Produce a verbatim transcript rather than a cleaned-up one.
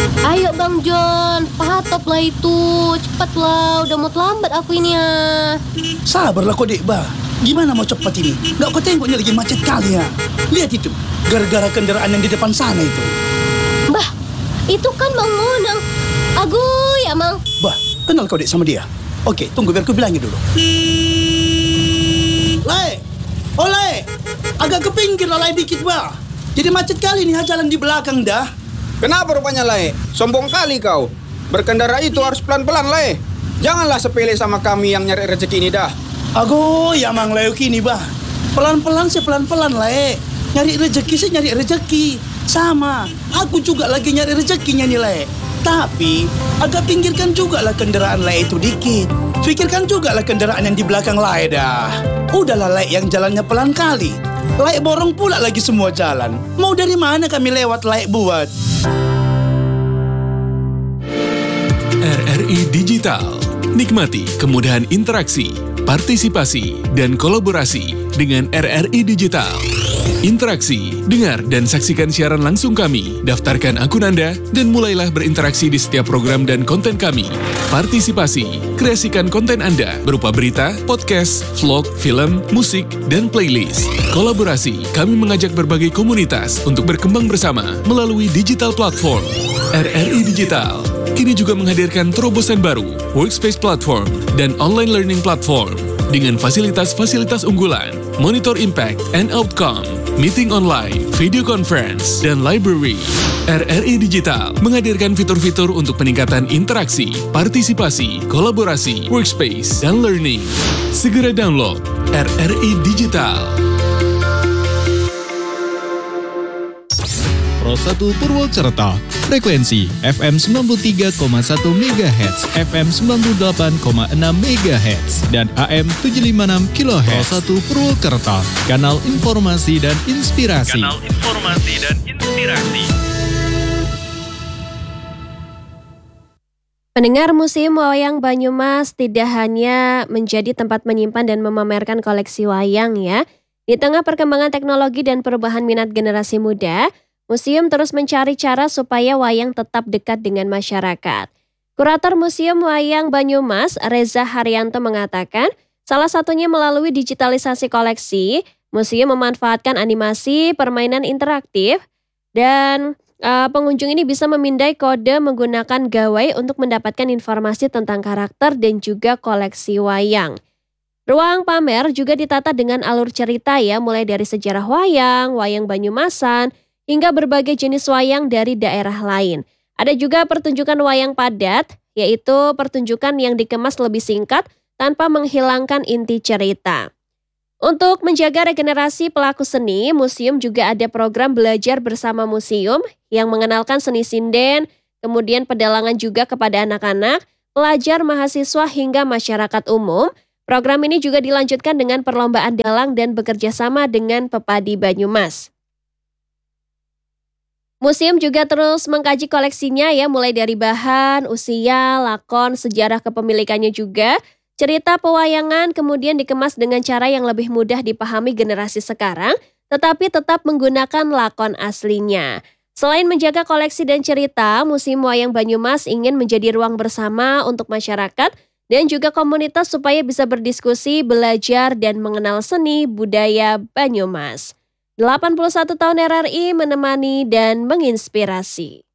Ayo Bang John, pahatop lah itu. Cepatlah, udah mau terlambat aku ini ya. Sabarlah kau dek bah. Gimana mau cepat ini? Nggak kau tengoknya lagi macet kali ya. Lihat itu, gara-gara kendaraan yang di depan sana itu. Bah, itu kan Bang Monang. Aguy ya Mang. Bah, kenal kau dek sama dia? Oke, tunggu biar ku bilangin dulu. Lai, oh Lai, agak ke pinggir lah Lai dikit bah. Jadi macet kali nih jalan di belakang dah. Kenapa rupanya, Lai? Sombong kali kau. Berkendara itu harus pelan-pelan, Lai. Janganlah sepele sama kami yang nyari rezeki ini dah. Ago, ya Mang Leo kini bah. Pelan-pelan sih pelan-pelan Lai. Nyari rezeki sih nyari rezeki. Sama, aku juga lagi nyari rezekinya nih Lai. Tapi, agak pinggirkan juga lah kendaraan Lai itu dikit. Pikirkan juga lah kendaraan yang di belakang Lai dah. Udahlah Lai yang jalannya pelan kali. Lai borong pula lagi semua jalan. Mau dari mana kami lewat Lai buat? R R I Digital. Nikmati kemudahan interaksi, partisipasi, dan kolaborasi dengan R R I Digital. Interaksi, dengar dan saksikan siaran langsung kami, daftarkan akun Anda, dan mulailah berinteraksi di setiap program dan konten kami. Partisipasi, kreasikan konten Anda berupa berita, podcast, vlog, film, musik, dan playlist. Kolaborasi, kami mengajak berbagai komunitas untuk berkembang bersama melalui digital platform. R R I Digital kini juga menghadirkan terobosan baru, workspace platform, dan online learning platform dengan fasilitas-fasilitas unggulan, monitor impact and outcome, meeting online, video conference, dan library. R R I Digital menghadirkan fitur-fitur untuk peningkatan interaksi, partisipasi, kolaborasi, workspace, dan learning. Segera download R R I Digital. Pro satu Purwokerto, frekuensi F M sembilan puluh tiga koma satu megahertz, F M sembilan puluh delapan koma enam megahertz, dan A M tujuh lima enam kilohertz. Pro satu Purwokerto, kanal informasi dan inspirasi. Kanal informasi dan inspirasi. Pendengar, Museum Wayang Banyumas tidak hanya menjadi tempat menyimpan dan memamerkan koleksi wayang ya. Di tengah perkembangan teknologi dan perubahan minat generasi muda, museum terus mencari cara supaya wayang tetap dekat dengan masyarakat. Kurator Museum Wayang Banyumas, Reza Haryanto mengatakan, salah satunya melalui digitalisasi koleksi, museum memanfaatkan animasi, permainan interaktif, dan uh, pengunjung ini bisa memindai kode menggunakan gawai untuk mendapatkan informasi tentang karakter dan juga koleksi wayang. Ruang pamer juga ditata dengan alur cerita ya, mulai dari sejarah wayang, wayang Banyumasan, hingga berbagai jenis wayang dari daerah lain. Ada juga pertunjukan wayang padat, yaitu pertunjukan yang dikemas lebih singkat tanpa menghilangkan inti cerita. Untuk menjaga regenerasi pelaku seni, museum juga ada program belajar bersama museum yang mengenalkan seni sinden, kemudian pedalangan juga kepada anak-anak, pelajar, mahasiswa, hingga masyarakat umum. Program ini juga dilanjutkan dengan perlombaan dalang dan bekerja sama dengan Pepadi Banyumas. Museum juga terus mengkaji koleksinya ya, mulai dari bahan, usia, lakon, sejarah kepemilikannya juga, cerita pewayangan, kemudian dikemas dengan cara yang lebih mudah dipahami generasi sekarang, tetapi tetap menggunakan lakon aslinya. Selain menjaga koleksi dan cerita, Museum Wayang Banyumas ingin menjadi ruang bersama untuk masyarakat dan juga komunitas supaya bisa berdiskusi, belajar, dan mengenal seni budaya Banyumas. delapan puluh satu tahun R R I menemani dan menginspirasi.